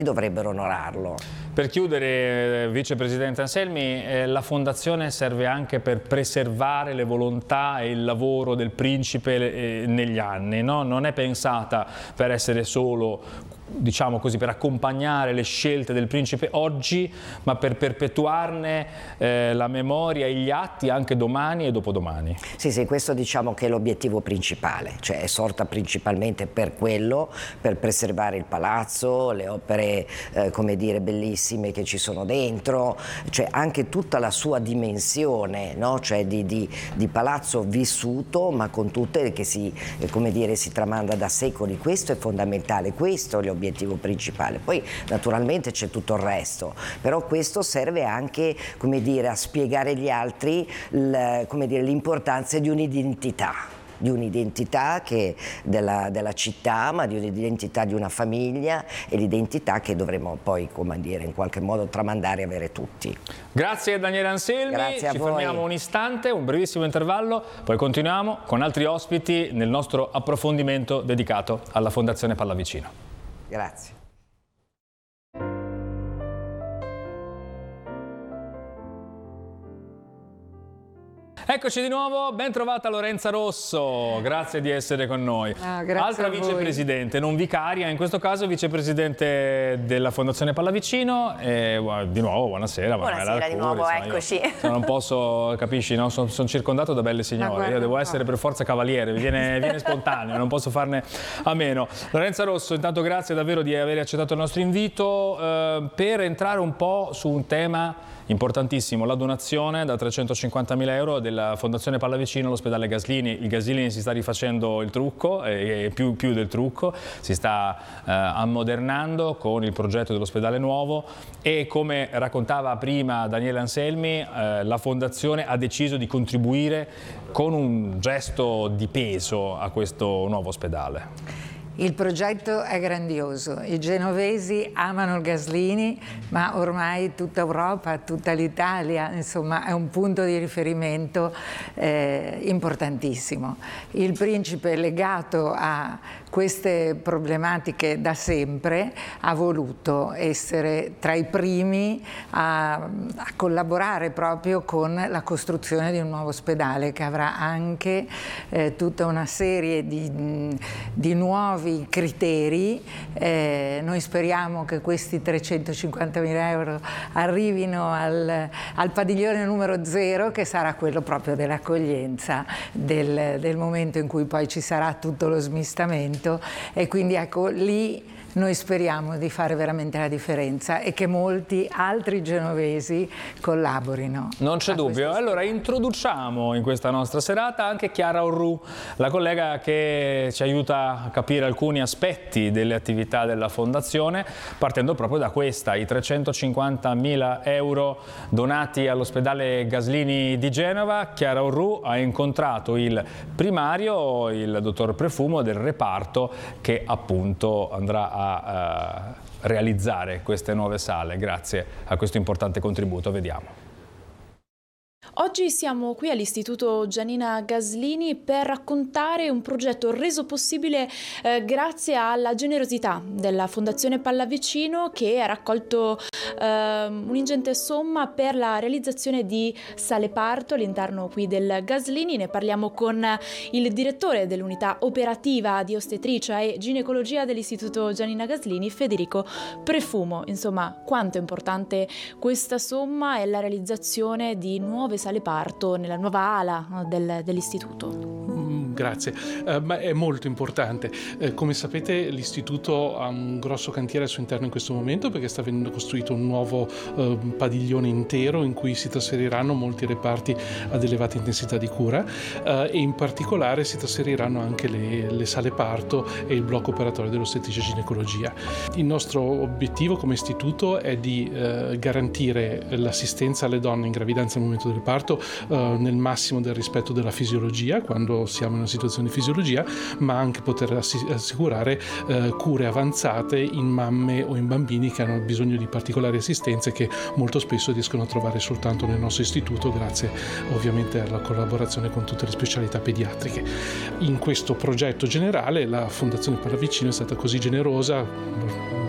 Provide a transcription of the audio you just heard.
dovrebbero onorarlo. Per chiudere, Vicepresidente Anselmi, la Fondazione serve anche per preservare le volontà e il lavoro del Principe negli anni, no? Non è pensata per essere solo, diciamo così, per accompagnare le scelte del Principe oggi, ma per perpetuarne la memoria e gli atti anche domani e dopodomani. Sì, questo diciamo che è l'obiettivo principale, cioè è sorta principalmente per quello, per preservare il palazzo, le opere come dire bellissime che ci sono dentro, cioè anche tutta la sua dimensione, no? Cioè di palazzo vissuto, ma con tutte che si tramanda da secoli. Questo è fondamentale, questo è l'obiettivo principale. Poi naturalmente c'è tutto il resto, però questo serve anche, come dire, a spiegare agli altri l'importanza di un'identità che della città, ma di un'identità di una famiglia, e l'identità che dovremo poi, come dire, in qualche modo tramandare e avere tutti. Grazie Daniele Anselmi, grazie a ci voi. Fermiamo un istante, un brevissimo intervallo, poi continuiamo con altri ospiti nel nostro approfondimento dedicato alla Fondazione Pallavicino. Grazie. Eccoci di nuovo, ben trovata Lorenza Rosso, grazie di essere con noi. Altra vicepresidente, non vicaria, in questo caso vicepresidente della Fondazione Pallavicino. Di nuovo, buonasera. Buonasera di nuovo, eccoci. Non posso, capisci, no? Sono circondato da belle signore, io devo essere per forza cavaliere, viene spontaneo, non posso farne a meno. Lorenza Rosso, intanto grazie davvero di aver accettato il nostro invito per entrare un po' su un tema importantissimo, la donazione da 350.000 euro della Fondazione Pallavicino all'ospedale Gaslini. Il Gaslini si sta rifacendo il trucco, più del trucco, si sta ammodernando con il progetto dell'ospedale nuovo e, come raccontava prima Daniele Anselmi, la Fondazione ha deciso di contribuire con un gesto di peso a questo nuovo ospedale. Il progetto è grandioso, i genovesi amano il Gaslini, ma ormai tutta Europa, tutta l'Italia, insomma, è un punto di riferimento importantissimo. Il Principe, legato a queste problematiche da sempre, ha voluto essere tra i primi a collaborare proprio con la costruzione di un nuovo ospedale che avrà anche tutta una serie di nuovi criteri. Noi speriamo che questi 350.000 euro arrivino al padiglione numero 0, che sarà quello proprio dell'accoglienza, del momento in cui poi ci sarà tutto lo smistamento, e quindi ecco lì noi speriamo di fare veramente la differenza e che molti altri genovesi collaborino. Non c'è dubbio. Allora introduciamo in questa nostra serata anche Chiara Orrù, la collega che ci aiuta a capire alcuni aspetti delle attività della Fondazione, partendo proprio da questa, i 350.000 euro donati all'ospedale Gaslini di Genova. Chiara Orrù ha incontrato il primario, il dottor Prefumo del reparto, che appunto andrà a realizzare queste nuove sale grazie a questo importante contributo. Vediamo. Oggi siamo qui all'Istituto Giannina Gaslini per raccontare un progetto reso possibile grazie alla generosità della Fondazione Pallavicino, che ha raccolto un'ingente somma per la realizzazione di sale parto all'interno qui del Gaslini. Ne parliamo con il direttore dell'unità operativa di ostetricia e ginecologia dell'Istituto Giannina Gaslini, Federico Prefumo. Insomma, quanto è importante questa somma e la realizzazione di nuove sale parto nella nuova ala dell'istituto. Grazie, è molto importante. Come sapete, l'istituto ha un grosso cantiere al suo interno in questo momento, perché sta venendo costruito un nuovo padiglione intero in cui si trasferiranno molti reparti ad elevata intensità di cura e in particolare si trasferiranno anche le sale parto e il blocco operatorio dell'ostetricia ginecologia. Il nostro obiettivo come istituto è di garantire l'assistenza alle donne in gravidanza al momento del parto nel massimo del rispetto della fisiologia, quando siamo in una situazione di fisiologia, ma anche poter assicurare cure avanzate in mamme o in bambini che hanno bisogno di particolari assistenze, che molto spesso riescono a trovare soltanto nel nostro istituto, grazie ovviamente alla collaborazione con tutte le specialità pediatriche. In questo progetto generale la Fondazione Pallavicino è stata così generosa